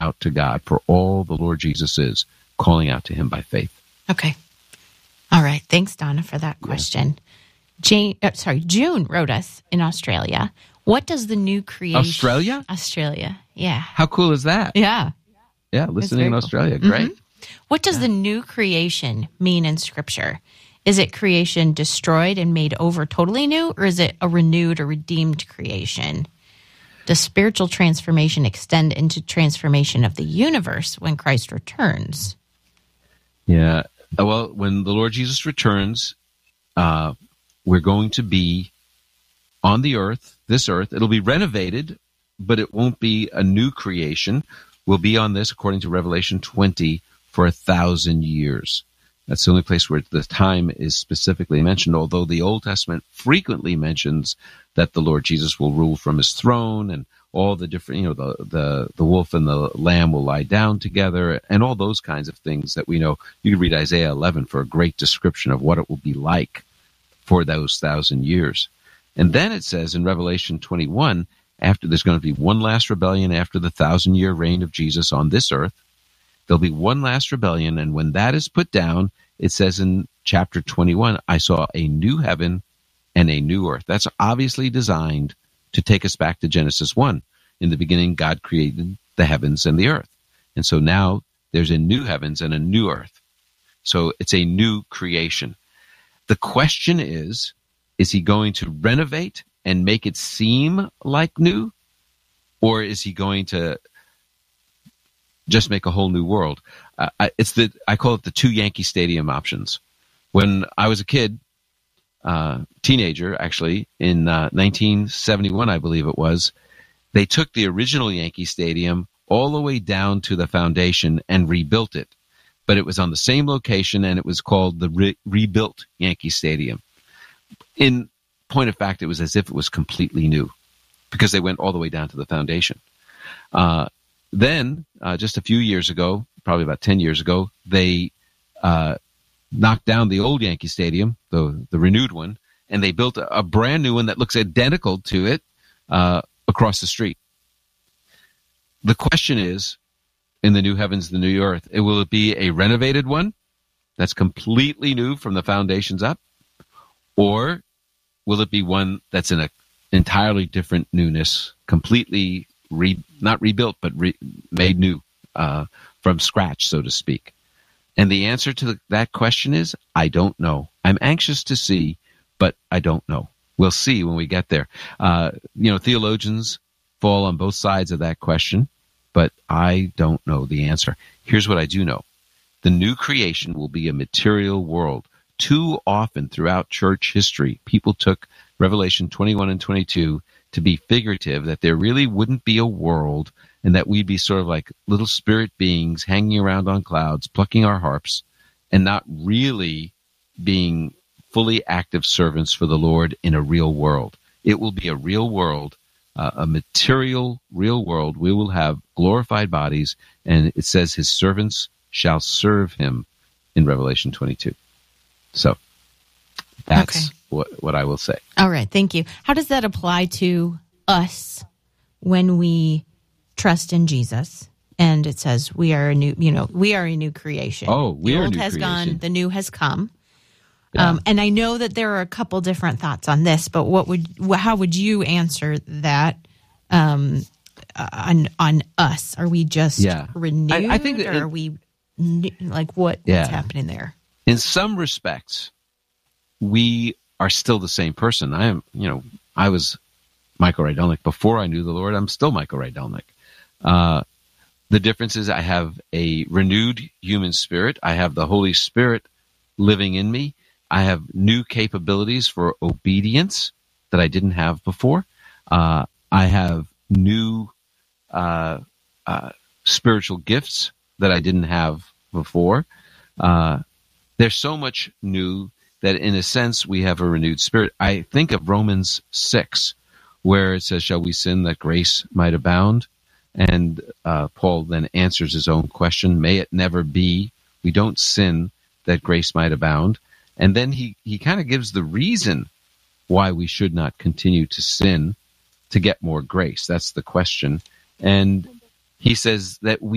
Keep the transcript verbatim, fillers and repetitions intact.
out to God for all the Lord Jesus is, calling out to him by faith. Okay. All right. Thanks, Donna, for that question. Yeah. Jane, uh, sorry, June wrote us in Australia. What does the new creation... Australia? Australia, yeah. How cool is that? Yeah. Yeah, listening in Australia. Cool. Great. Mm-hmm. What does yeah. the new creation mean in Scripture? Is it creation destroyed and made over totally new, or is it a renewed or redeemed creation? Does spiritual transformation extend into transformation of the universe when Christ returns? Yeah. Well, when the Lord Jesus returns, uh, we're going to be on the earth, this earth. It'll be renovated, but it won't be a new creation. We'll be on this, according to Revelation twenty, for a thousand years. That's the only place where the time is specifically mentioned, although the Old Testament frequently mentions that the Lord Jesus will rule from his throne, and all the different, you know, the, the, the wolf and the lamb will lie down together, and all those kinds of things that we know. You can read Isaiah eleven for a great description of what it will be like for those thousand years. And then it says in Revelation twenty-one, after there's going to be one last rebellion after the thousand-year reign of Jesus on this earth, there'll be one last rebellion, and when that is put down, it says in chapter twenty-one, I saw a new heaven and a new earth. That's obviously designed to take us back to Genesis one. In the beginning, God created the heavens and the earth. And so now there's a new heavens and a new earth. So it's a new creation. The question is, is he going to renovate and make it seem like new? Or is he going to just make a whole new world? Uh, I, it's the I call it the two Yankee Stadium options. When I was a kid, uh, teenager actually, in uh, nineteen seventy-one, I believe it was, they took the original Yankee Stadium all the way down to the foundation and rebuilt it. But it was on the same location, and it was called the re- rebuilt Yankee Stadium. In point of fact, it was as if it was completely new because they went all the way down to the foundation. Uh, then, uh, just a few years ago, probably about ten years ago, they uh, knocked down the old Yankee Stadium, the, the renewed one, and they built a, a brand new one that looks identical to it uh, across the street. The question is, in the new heavens, the new earth, it, will it be a renovated one that's completely new from the foundations up? Or will it be one that's in an entirely different newness, completely re, not rebuilt, but re, made new uh, from scratch, so to speak? And the answer to the, that question is, I don't know. I'm anxious to see, but I don't know. We'll see when we get there. Uh, you know, theologians fall on both sides of that question, but I don't know the answer. Here's what I do know. The new creation will be a material world. Too often throughout church history, people took Revelation twenty-one and twenty-two to be figurative, that there really wouldn't be a world and that we'd be sort of like little spirit beings hanging around on clouds, plucking our harps, and not really being fully active servants for the Lord in a real world. It will be a real world, uh, a material, real world. We will have glorified bodies, and it says his servants shall serve him in Revelation twenty-two. So that's okay. what, what I will say. All right. Thank you. How does that apply to us when we trust in Jesus? And it says we are a new, you know, we are a new creation. Oh, we the are old a new has creation. gone, the new has come. Yeah. Um, and I know that there are a couple different thoughts on this, but what would, how would you answer that um, on on us? Are we just yeah. renewed, I, I think or it, are we like what, yeah. what's happening there? In some respects, we are still the same person. I am, you know, I was Michael Rydelnik before I knew the Lord. I'm still Michael Rydelnik. Uh, the difference is I have a renewed human spirit. I have the Holy Spirit living in me. I have new capabilities for obedience that I didn't have before. Uh, I have new uh, uh, spiritual gifts that I didn't have before. Uh, there's so much new that, in a sense, we have a renewed spirit. I think of Romans six, where it says, shall we sin that grace might abound? And uh, Paul then answers his own question, may it never be. We don't sin that grace might abound. And then he, he kind of gives the reason why we should not continue to sin to get more grace. That's the question. And he says that we